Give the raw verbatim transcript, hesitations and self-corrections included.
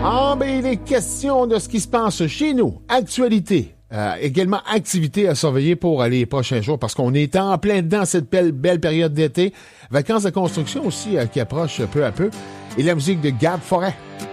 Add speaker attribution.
Speaker 1: Ah, ben, il est question de ce qui se passe chez nous. Actualité. Euh, également, activités à surveiller pour euh, les prochains jours parce qu'on est en plein dedans cette belle, belle période d'été. Vacances de construction aussi euh, qui approchent peu à peu. Et la musique de Gab Forêt.